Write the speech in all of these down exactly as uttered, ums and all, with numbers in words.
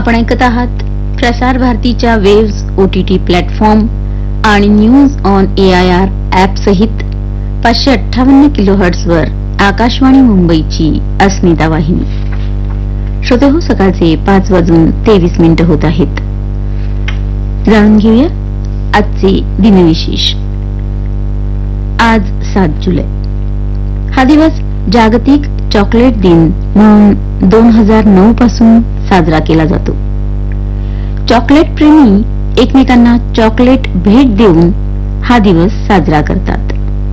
आपण ऐकत आहात प्रसार भारतीच्या वेव्स ओटीटी प्लॅटफॉर्म आणि news on A I R app सहित पाचशे अठ्ठावन्न किलो हर्ट्झ वर आकाशवाणी मुंबईची अस्मिता वाहिनी. श्रोतेहो, सकाळचे पाच वाजून तेवीस मिनिटं होत आहेत. जाणून घेऊया आजचे दिनविशेष. आज सात जुलै. हा दिवस जागतिक चॉकलेट दिन म्हणून दोन हजार नऊ पासून साजरा केला जातो. चॉकलेट प्रेमी एकमेकांना चॉकलेट भेट देऊन हा दिवस साजरा करतात.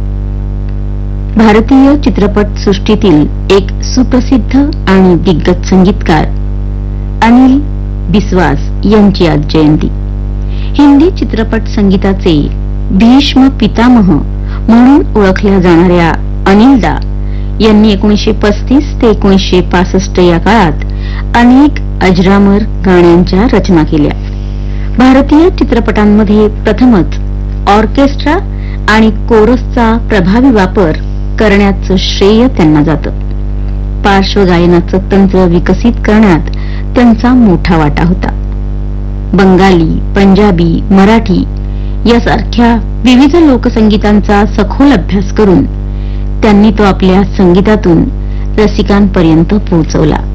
भारतीय चित्रपट सृष्टीतील एक सुप्रसिद्ध आणि दिग्गज संगीतकार अनिल बिस्वास यांची आज जयंती. हिंदी चित्रपट संगीताचे भीष्म पितामह म्हणून ओळखल्या जाणाऱ्या अनिलदा यांनी एकोणीसशे पस्तीस ते एकोणीसशे पासष्ट या काळात अनेक अजरामर गाण्यांच्या रचना केल्या. भारतीय चित्रपटांमध्ये प्रथमच ऑर्केस्ट्रा आणि कोरसचा प्रभावी वापर करण्याचं श्रेय त्यांना जातं. पार्श्वगायनाचं तंत्र विकसित करण्यात त्यांचा मोठा वाटा होता. बंगाली, पंजाबी, मराठी यासारख्या विविध लोकसंगीतांचा सखोल अभ्यास करून त्यांनी तो आपल्या संगीतातून रसिकांपर्यंत पोहोचवला.